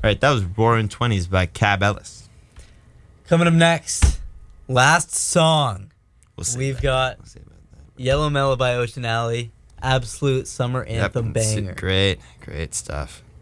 right, that was Roaring Twenties by Cab Ellis. Coming up next, last song. We've got We'll see about that. Yellow Mellow by Ocean Alley. Absolute summer anthem banger. Great stuff.